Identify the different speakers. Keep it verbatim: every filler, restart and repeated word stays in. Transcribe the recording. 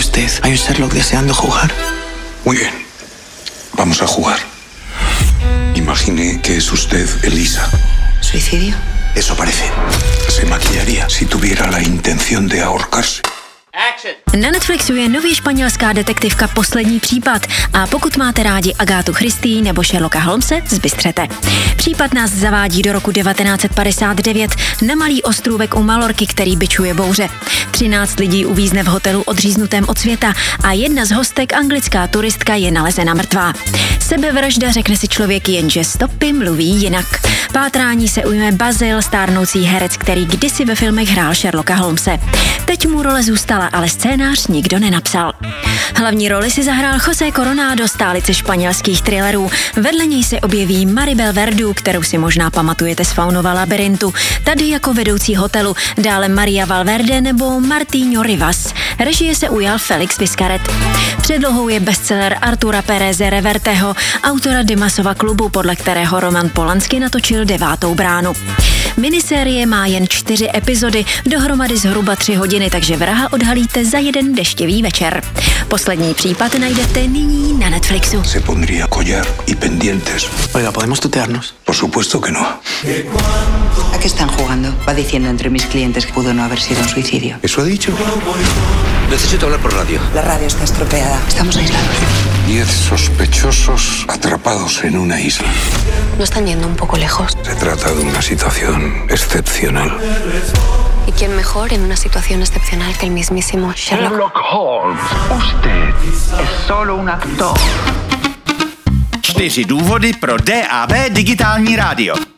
Speaker 1: usted? ¿Hay un Sherlock deseando jugar?
Speaker 2: Muy bien. Vamos a jugar. Imagine que es usted Elisa.
Speaker 1: ¿Suicidio?
Speaker 2: Eso parece. Se maquillaría si tuviera la intención de ahorcarse.
Speaker 3: Na Netflixu je nově španělská detektivka Poslední případ a pokud máte rádi Agátu Christie nebo Sherlocka Holmese, zbystřete. Případ nás zavádí do roku devatenáct set padesát devět na malý ostrůvek u Malorky, který bičuje bouře. třináct lidí uvízne v hotelu odříznutém od světa a jedna z hostek, anglická turistka, je nalezena mrtvá. Sebevražda, řekne si člověk, jenže stopy mluví jinak. Pátrání se ujme Basil, stárnoucí herec, který kdysi ve filmech hrál Sherlocka Holmese. Teď mu role zůstala, ale scénář nikdo nenapsal. Hlavní roli si zahrál José Coronado, stálice španělských thrillerů. Vedle něj se objeví Maribel Verdú, kterou si možná pamatujete z Faunova labyrintu, tady jako vedoucí hotelu, dále Maria Valverde nebo Martíňo Rivas. Režie se ujal Felix Vizcarret. Předlohou je bestseller Artura Pereze Reverteho, autora Dimasova klubu, podle kterého Roman Polanski natočil Devátou bránu. Minisérie má jen čtyři epizody, dohromady zhruba tři hodiny, takže vraha odhalíte za jeden deštivý večer. Poslední případ najdete nyní na Netflixu.
Speaker 2: Se pondría collar y pendientes.
Speaker 1: Oiga, ¿podemos tutearnos?
Speaker 2: Por supuesto que no.
Speaker 1: ¿A qué están jugando? Va diciendo entre mis clientes que pudo no haber sido un suicidio.
Speaker 2: ¿Eso ha dicho?
Speaker 4: Necesito hablar por radio.
Speaker 1: La radio está estropeada. Estamos aislados.
Speaker 2: Diez sospechosos atrapados en una isla.
Speaker 5: ¿No están yendo un poco lejos?
Speaker 2: Se trata de una situación excepcional.
Speaker 5: ¿Y quién mejor en una situación excepcional que el mismísimo Sherlock?
Speaker 6: Sherlock Holmes, usted es solo un actor.
Speaker 7: Čtyři důvody pro D A B digitální rádio.